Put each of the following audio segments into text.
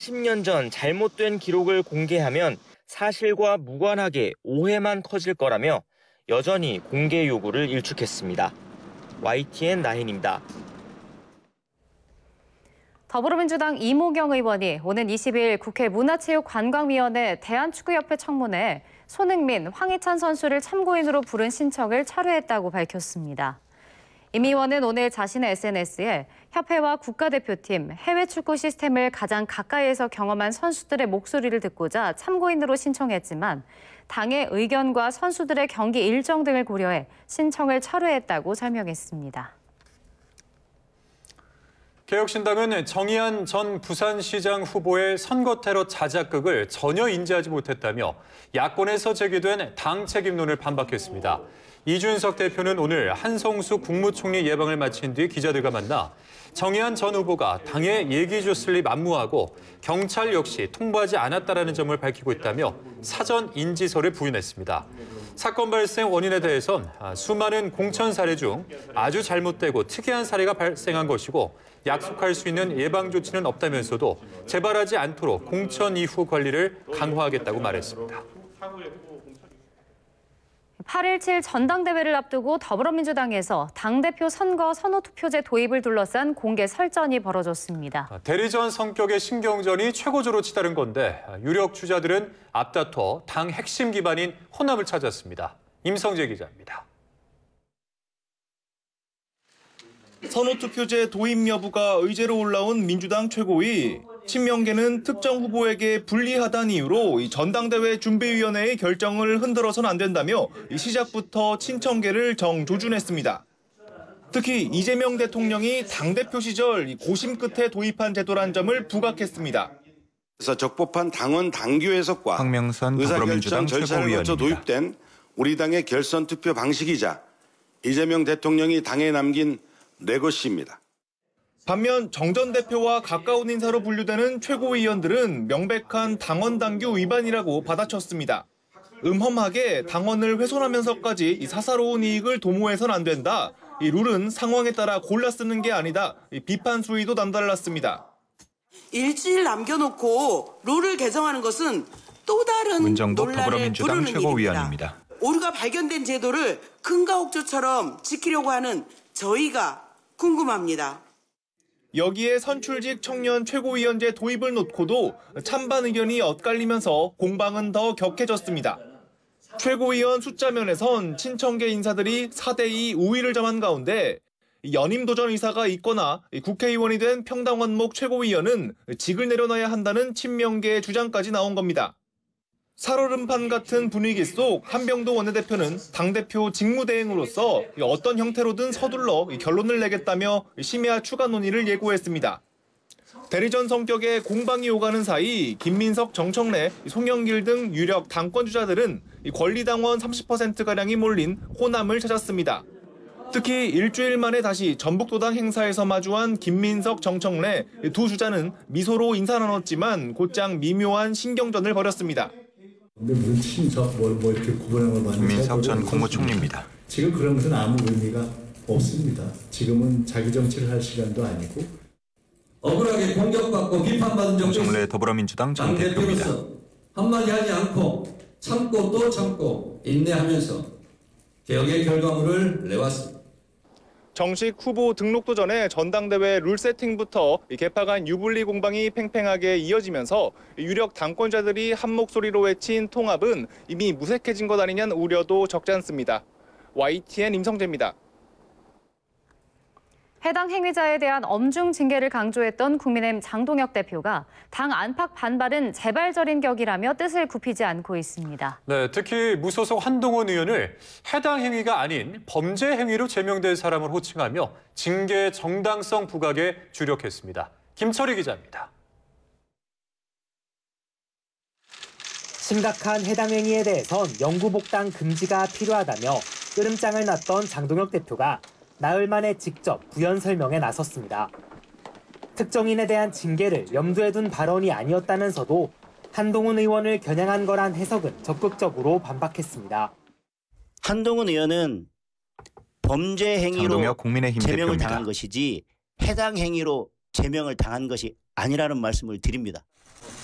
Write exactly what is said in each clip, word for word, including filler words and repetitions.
십 년 전 잘못된 기록을 공개하면 사실과 무관하게 오해만 커질 거라며 여전히 공개 요구를 일축했습니다. 와이티엔 나인입니다. 더불어민주당 이모경 의원이 오는 이십 일 국회 문화체육관광위원회 대한축구협회 청문회에 손흥민, 황희찬 선수를 참고인으로 부른 신청을 철회했다고 밝혔습니다. 임 의원은 오늘 자신의 에스엔에스에 협회와 국가대표팀, 해외 축구 시스템을 가장 가까이에서 경험한 선수들의 목소리를 듣고자 참고인으로 신청했지만 당의 의견과 선수들의 경기 일정 등을 고려해 신청을 철회했다고 설명했습니다. 개혁신당은 정의안 전 부산시장 후보의 선거 테러 자작극을 전혀 인지하지 못했다며 야권에서 제기된 당 책임론을 반박했습니다. 이준석 대표는 오늘 한성수 국무총리 예방을 마친 뒤 기자들과 만나 정의안 전 후보가 당의 얘기조 슬립 안무하고 경찰 역시 통보하지 않았다라는 점을 밝히고 있다며 사전 인지서를 부인했습니다. 사건 발생 원인에 대해선 수많은 공천 사례 중 아주 잘못되고 특이한 사례가 발생한 것이고 약속할 수 있는 예방 조치는 없다면서도 재발하지 않도록 공천 이후 관리를 강화하겠다고 말했습니다. 팔 일칠 전당대회를 앞두고 더불어민주당에서 당대표 선거 선호투표제 도입을 둘러싼 공개 설전이 벌어졌습니다. 대리전 성격의 신경전이 최고조로 치달은 건데 유력 주자들은 앞다퉈 당 핵심 기반인 호남을 찾았습니다. 임성재 기자입니다. 선호투표제 도입 여부가 의제로 올라온 민주당 최고위. 친명계는 특정 후보에게 불리하다는 이유로 전당대회 준비위원회의 결정을 흔들어선 안 된다며 시작부터 친청계를 정조준했습니다. 특히 이재명 대통령이 당대표 시절 고심 끝에 도입한 제도란 점을 부각했습니다. 그래서 적법한 당원 당규 해석과 황명선 의사결정 절차를 거쳐 도입된 우리 당의 결선 투표 방식이자 이재명 대통령이 당에 남긴 레거시입니다. 반면 정 전 대표와 가까운 인사로 분류되는 최고위원들은 명백한 당원 당규 위반이라고 받아쳤습니다. 음험하게 당원을 훼손하면서까지 사사로운 이익을 도모해선 안 된다. 이 룰은 상황에 따라 골라 쓰는 게 아니다. 비판 수위도 남달랐습니다. 일주일 남겨놓고 룰을 개정하는 것은 또 다른 문정복 논란을 더불어민주당 부르는 최고위원입니다. 일입니다. 오류가 발견된 제도를 금가옥조처럼 지키려고 하는 저희가 궁금합니다. 여기에 선출직 청년 최고위원제 도입을 놓고도 찬반 의견이 엇갈리면서 공방은 더 격해졌습니다. 최고위원 숫자 면에선 친청계 인사들이 사 대 이 우위를 점한 가운데 연임 도전 의사가 있거나 국회의원이 된 평당원목 최고위원은 직을 내려놔야 한다는 친명계의 주장까지 나온 겁니다. 살얼음판 같은 분위기 속 한병도 원내대표는 당대표 직무대행으로서 어떤 형태로든 서둘러 결론을 내겠다며 심야 추가 논의를 예고했습니다. 대리전 성격의 공방이 오가는 사이 김민석, 정청래, 송영길 등 유력 당권 주자들은 권리당원 삼십 퍼센트가량이 몰린 호남을 찾았습니다. 특히 일주일 만에 다시 전북도당 행사에서 마주한 김민석, 정청래 두 주자는 미소로 인사 나눴지만 곧장 미묘한 신경전을 벌였습니다. 근데 무슨 친석 뭘 뭐 이렇게 구분하는 걸 봤는데 김민석 전 국무총리입니다. 지금 그런 것은 아무 의미가 없습니다. 지금은 자기 정치를 할 시간도 아니고 억울하게 공격받고 비판받은 적도 정청래 더불어민주당 전 대표입니다. 한마디 하지 않고 참고 또 참고 인내하면서 개혁의 결과물을 내왔습니다. 정식 후보 등록도 전에 전당대회 룰 세팅부터 개파간 유불리 공방이 팽팽하게 이어지면서 유력 당권자들이 한 목소리로 외친 통합은 이미 무색해진 것 아니냐는 우려도 적지 않습니다. 와이티엔 임성재입니다. 해당 행위자에 대한 엄중 징계를 강조했던 국민의힘 장동혁 대표가 당 안팎 반발은 재발절인 격이라며 뜻을 굽히지 않고 있습니다. 네, 특히 무소속 한동훈 의원을 해당 행위가 아닌 범죄 행위로 제명된 사람을 호칭하며 징계 정당성 부각에 주력했습니다. 김철희 기자입니다. 심각한 해당 행위에 대해선 영구복당 금지가 필요하다며 끄름장을 놨던 장동혁 대표가 나흘 만에 직접 부연 설명에 나섰습니다. 특정인에 대한 징계를 염두에 둔 발언이 아니었다면서도 한동훈 의원을 겨냥한 거란 해석은 적극적으로 반박했습니다. 한동훈 의원은 범죄 행위로 국민의힘 제명을 대표입니다. 당한 것이지 해당 행위로 제명을 당한 것이 아니라는 말씀을 드립니다.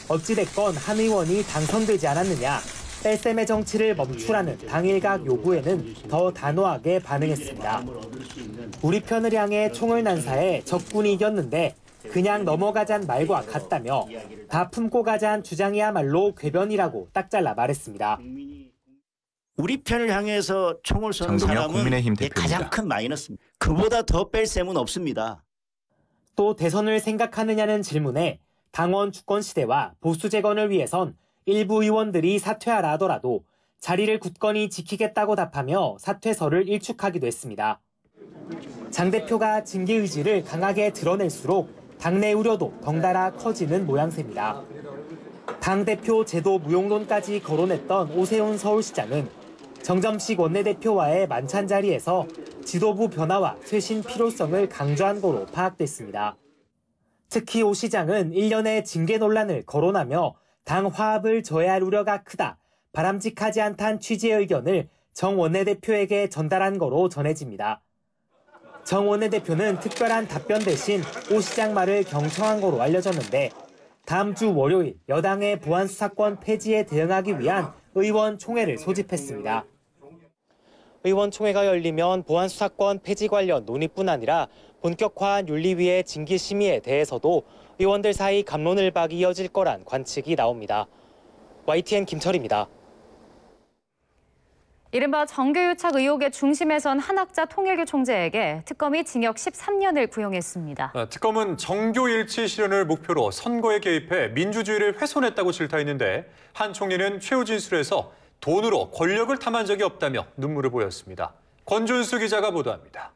어찌됐건 한 의원이 당선되지 않았느냐, 뺄셈의 정치를 멈추라는 당일각 요구에는 더 단호하게 반응했습니다. 우리 편을 향해 총을 난사해 적군이 이겼는데 그냥 넘어가잔 말과 같다며 다 품고 가잔 주장이야말로 궤변이라고 딱 잘라 말했습니다. 우리 편을 향해서 총을 쏘는 장동혁 사람은 국민의힘 대표입니다. 가장 큰 마이너스입니다. 그보다 더 뺄 셈은 없습니다. 또 대선을 생각하느냐는 질문에 당원 주권 시대와 보수 재건을 위해선 일부 의원들이 사퇴하라 하더라도 자리를 굳건히 지키겠다고 답하며 사퇴서를 일축하기도 했습니다. 장 대표가 징계 의지를 강하게 드러낼수록 당내 우려도 덩달아 커지는 모양새입니다. 당대표 제도 무용론까지 거론했던 오세훈 서울시장은 정점식 원내대표와의 만찬 자리에서 지도부 변화와 쇄신 필요성을 강조한 거로 파악됐습니다. 특히 오 시장은 일련의 징계 논란을 거론하며 당 화합을 저해할 우려가 크다, 바람직하지 않다는 취지의 의견을 정 원내대표에게 전달한 거로 전해집니다. 정 원내대표는 특별한 답변 대신 오 시장 말을 경청한 거로 알려졌는데 다음 주 월요일 여당의 보안수사권 폐지에 대응하기 위한 의원총회를 소집했습니다. 의원총회가 열리면 보안수사권 폐지 관련 논의뿐 아니라 본격화한 윤리위의 징계 심의에 대해서도 의원들 사이 갑론을박이 이어질 거란 관측이 나옵니다. 와이티엔 김철입니다. 이른바 정교유착 의혹의 중심에 선 한학자 통일교 총재에게 특검이 징역 십삼 년을 구형했습니다. 특검은 정교일치 실현을 목표로 선거에 개입해 민주주의를 훼손했다고 질타했는데 한 총리는 최후 진술에서 돈으로 권력을 탐한 적이 없다며 눈물을 보였습니다. 권준수 기자가 보도합니다.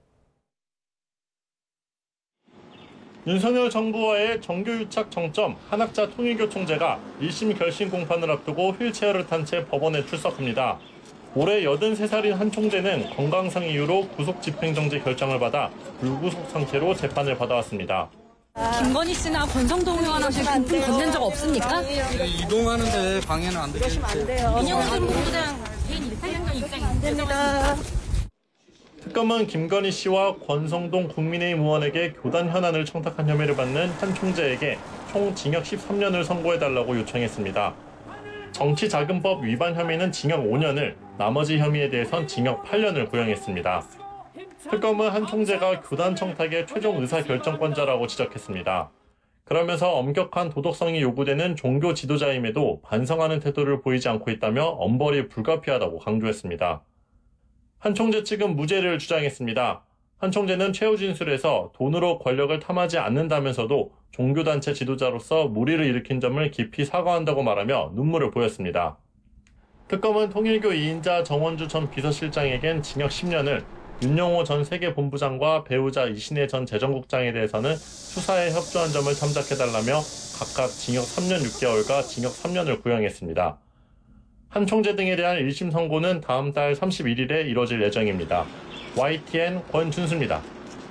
윤석열 정부와의 정교유착 정점 한학자 통일교 총재가 일 심 결심 공판을 앞두고 휠체어를 탄 채 법원에 출석합니다. 올해 여든세 살인 한 총재는 건강상 이유로 구속 집행정지 결정을 받아 불구속 상태로 재판을 받아왔습니다. 김건희 씨나 권성동 의원한테 금품 건넨 적 없습니까? 이동하는데 방해는 안 되죠. 그러시면 안 돼요. 민영진 본부장 개인 일탈 연경 입장이 안 됩니다. 특검은 김건희 씨와 권성동 국민의힘 의원에게 교단 현안을 청탁한 혐의를 받는 한 총재에게 총 징역 십삼 년을 선고해달라고 요청했습니다. 정치자금법 위반 혐의는 징역 오 년을, 나머지 혐의에 대해선 징역 팔 년을 구형했습니다. 특검은 한 총재가 교단 청탁의 최종 의사결정권자라고 지적했습니다. 그러면서 엄격한 도덕성이 요구되는 종교 지도자임에도 반성하는 태도를 보이지 않고 있다며 엄벌이 불가피하다고 강조했습니다. 한 총재 측은 무죄를 주장했습니다. 한 총재는 최후 진술에서 돈으로 권력을 탐하지 않는다면서도 종교단체 지도자로서 무리를 일으킨 점을 깊이 사과한다고 말하며 눈물을 보였습니다. 특검은 통일교 이 인자 정원주 전 비서실장에겐 징역 십 년을, 윤영호 전 세계본부장과 배우자 이신혜 전 재정국장에 대해서는 수사에 협조한 점을 참작해달라며 각각 징역 삼 년 육 개월과 징역 삼 년을 구형했습니다. 한 총재 등에 대한 일 심 선고는 다음 달 삼십일 일에 이뤄질 예정입니다. 와이티엔 권준수입니다.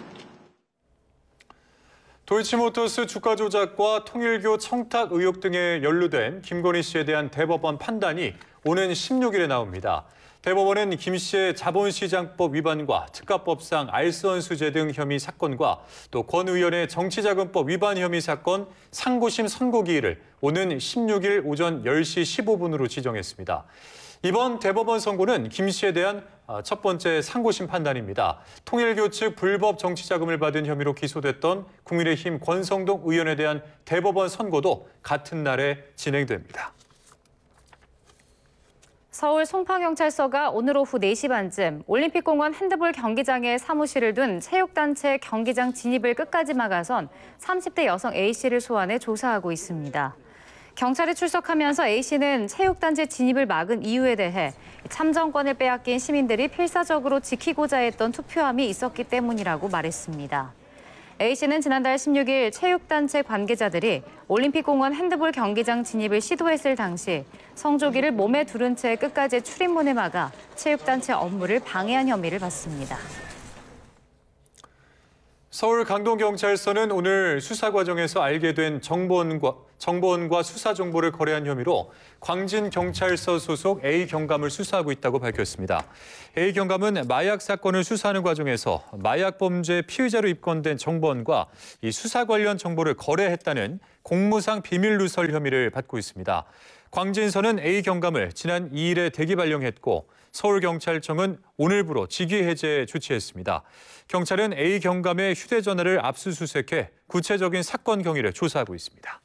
도이치모터스 주가 조작과 통일교 청탁 의혹 등에 연루된 김건희 씨에 대한 대법원 판단이 오는 십육 일에 나옵니다. 대법원은 김 씨의 자본시장법 위반과 특가법상 알선수재 등 혐의 사건과 또 권 의원의 정치자금법 위반 혐의 사건 상고심 선고기일을 오는 십육 일 오전 열 시 십오 분으로 지정했습니다. 이번 대법원 선고는 김 씨에 대한 첫 번째 상고심 판단입니다. 통일교 측 불법 정치자금을 받은 혐의로 기소됐던 국민의힘 권성동 의원에 대한 대법원 선고도 같은 날에 진행됩니다. 서울 송파경찰서가 오늘 오후 네 시 반쯤 올림픽공원 핸드볼 경기장에 사무실을 둔 체육단체 경기장 진입을 끝까지 막아선 삼십 대 여성 A씨를 소환해 조사하고 있습니다. 경찰이 출석하면서 A씨는 체육단체 진입을 막은 이유에 대해 참정권을 빼앗긴 시민들이 필사적으로 지키고자 했던 투표함이 있었기 때문이라고 말했습니다. A씨는 지난달 십육 일 체육단체 관계자들이 올림픽공원 핸드볼 경기장 진입을 시도했을 당시 성조기를 몸에 두른 채 끝까지 출입문을 막아 체육단체 업무를 방해한 혐의를 받습니다. 서울 강동경찰서는 오늘 수사 과정에서 알게 된 정보원과, 정보원과 수사 정보를 거래한 혐의로 광진경찰서 소속 A 경감을 수사하고 있다고 밝혔습니다. A 경감은 마약 사건을 수사하는 과정에서 마약 범죄 피의자로 입건된 정보원과 이 수사 관련 정보를 거래했다는 공무상 비밀 누설 혐의를 받고 있습니다. 광진서는 A 경감을 지난 이 일에 대기 발령했고 서울경찰청은 오늘부로 직위 해제 조치했습니다. 경찰은 A 경감의 휴대전화를 압수수색해 구체적인 사건 경위를 조사하고 있습니다.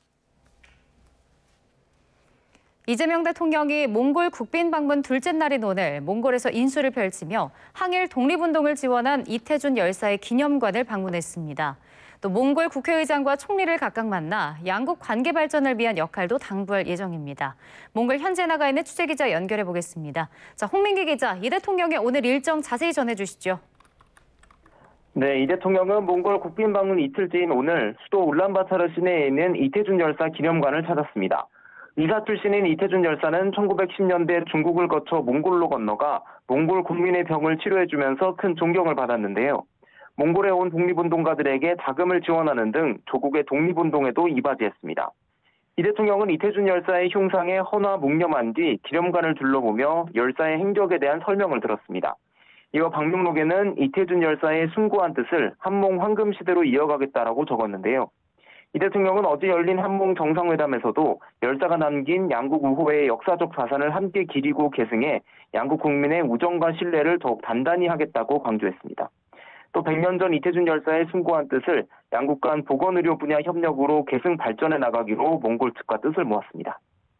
이재명 대통령이 몽골 국빈 방문 둘째 날인 오늘 몽골에서 인수를 펼치며 항일 독립운동을 지원한 이태준 열사의 기념관을 방문했습니다. 또 몽골 국회의장과 총리를 각각 만나 양국 관계 발전을 위한 역할도 당부할 예정입니다. 몽골 현지에 나가 있는 취재기자 연결해 보겠습니다. 자, 홍민기 기자, 이 대통령의 오늘 일정 자세히 전해주시죠. 네, 이 대통령은 몽골 국빈 방문 이틀째인 오늘 수도 울란바타르 시내에 있는 이태준 열사 기념관을 찾았습니다. 의사 출신인 이태준 열사는 천구백십 년대 중국을 거쳐 몽골로 건너가 몽골 국민의 병을 치료해주면서 큰 존경을 받았는데요. 몽골에 온 독립운동가들에게 자금을 지원하는 등 조국의 독립운동에도 이바지했습니다. 이 대통령은 이태준 열사의 흉상에 헌화 묵념한 뒤 기념관을 둘러보며 열사의 행적에 대한 설명을 들었습니다. 이어 방명록에는 이태준 열사의 숭고한 뜻을 한몽 황금시대로 이어가겠다라고 적었는데요. 이 대통령은 어제 열린 한몽 정상회담에서도 열사가 남긴 양국 우호의 역사적 자산을 함께 기리고 계승해 양국 국민의 우정과 신뢰를 더욱 단단히 하겠다고 강조했습니다. 또 백 년 전 이태준 열사의 숭고한 뜻을 양국 간 보건의료 분야 협력으로 계승 발전해 나가기로 몽골 측과 뜻을 모았습니다.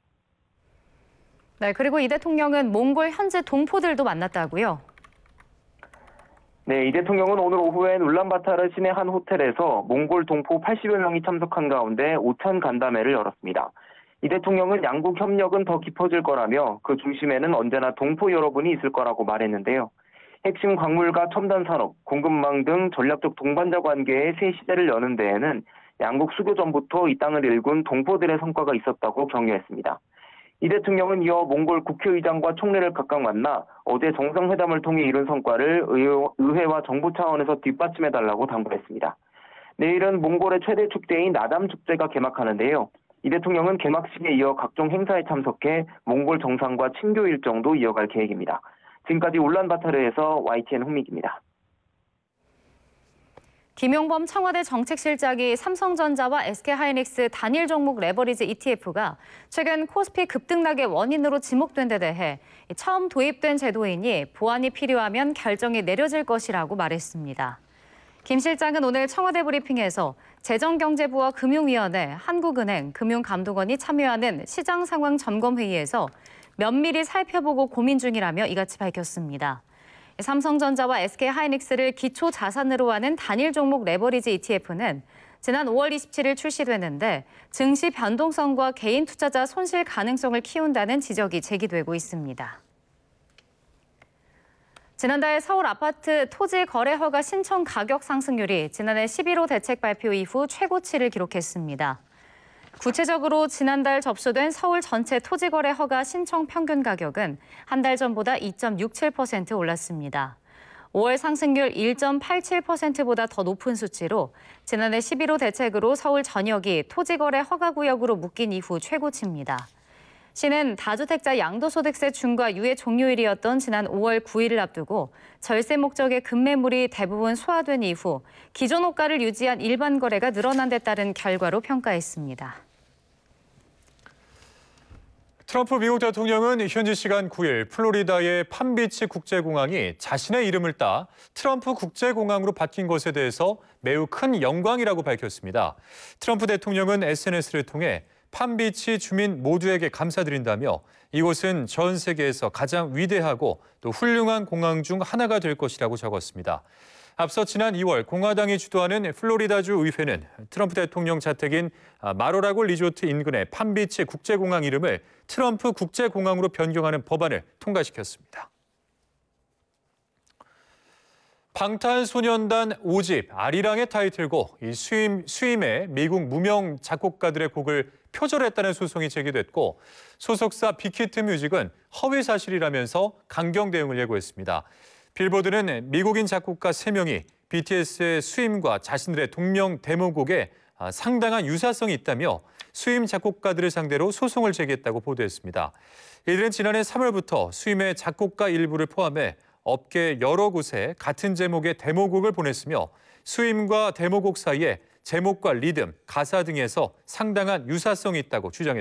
네, 그리고 이 대통령은 몽골 현지 동포들도 만났다고요? 네, 이 대통령은 오늘 오후엔 울란바타르 시내 한 호텔에서 몽골 동포 팔십여 명이 참석한 가운데 오찬 간담회를 열었습니다. 이 대통령은 양국 협력은 더 깊어질 거라며 그 중심에는 언제나 동포 여러분이 있을 거라고 말했는데요. 핵심 광물과 첨단 산업, 공급망 등 전략적 동반자 관계의 새 시대를 여는 데에는 양국 수교 전부터 이 땅을 일군 동포들의 성과가 있었다고 격려했습니다. 이 대통령은 이어 몽골 국회의장과 총리를 각각 만나 어제 정상회담을 통해 이룬 성과를 의회와 정부 차원에서 뒷받침해달라고 당부했습니다. 내일은 몽골의 최대 축제인 나담 축제가 개막하는데요. 이 대통령은 개막식에 이어 각종 행사에 참석해 몽골 정상과 친교 일정도 이어갈 계획입니다. 지금까지 울란바타르에서 와이티엔 홍민기입니다. 김용범 청와대 정책실장이 삼성전자와 에스케이하이닉스 단일 종목 레버리지 이티에프가 최근 코스피 급등락의 원인으로 지목된 데 대해 처음 도입된 제도이니 보완이 필요하면 결정이 내려질 것이라고 말했습니다. 김 실장은 오늘 청와대 브리핑에서 재정경제부와 금융위원회, 한국은행, 금융감독원이 참여하는 시장 상황 점검 회의에서 면밀히 살펴보고 고민 중이라며 이같이 밝혔습니다. 삼성전자와 에스케이하이닉스를 기초 자산으로 하는 단일 종목 레버리지 이티에프는 지난 오월 이십칠일 출시됐는데 증시 변동성과 개인 투자자 손실 가능성을 키운다는 지적이 제기되고 있습니다. 지난달 서울 아파트 토지 거래 허가 신청 가격 상승률이 지난해 십일호 대책 발표 이후 최고치를 기록했습니다. 구체적으로 지난달 접수된 서울 전체 토지거래 허가 신청 평균 가격은 한 달 전보다 이 점 육칠 퍼센트 올랐습니다. 오월 상승률 일 점 팔칠 퍼센트보다 더 높은 수치로 지난해 십일호 대책으로 서울 전역이 토지거래 허가구역으로 묶인 이후 최고치입니다. 시는 다주택자 양도소득세 중과 유예 종료일이었던 지난 오월 구일을 앞두고 절세 목적의 급매물이 대부분 소화된 이후 기존 호가를 유지한 일반 거래가 늘어난 데 따른 결과로 평가했습니다. 트럼프 미국 대통령은 현지 시간 구일 플로리다의 팜비치 국제공항이 자신의 이름을 따 트럼프 국제공항으로 바뀐 것에 대해서 매우 큰 영광이라고 밝혔습니다. 트럼프 대통령은 에스엔에스를 통해 팜비치 주민 모두에게 감사드린다며 이곳은 전 세계에서 가장 위대하고 또 훌륭한 공항 중 하나가 될 것이라고 적었습니다. 앞서 지난 이월 공화당이 주도하는 플로리다주 의회는 트럼프 대통령 자택인 마로라고 리조트 인근의 팜비치 국제공항 이름을 트럼프 국제공항으로 변경하는 법안을 통과시켰습니다. 방탄소년단 오집 아리랑의 타이틀곡 이 수임, 수임에 미국 무명 작곡가들의 곡을 표절했다는 소송이 제기됐고 소속사 빅히트 뮤직은 허위 사실이라면서 강경 대응을 예고했습니다. 빌보드는 미국인 작곡가 세 명이 비티에스의 수임과 자신들의 동명 데모곡에 상당한 유사성이 있다며 수임 작곡가들을 상대로 소송을 제기했다고 보도했습니다. 이들은 지난해 삼월부터 수임의 작곡가 일부를 포함해 업계 여러 곳에 같은 제목의 데모곡을 보냈으며 수임과 데모곡 사이에 제목과 리듬, 가사 등에서 상당한 유사성이 있다고 주장했습니다.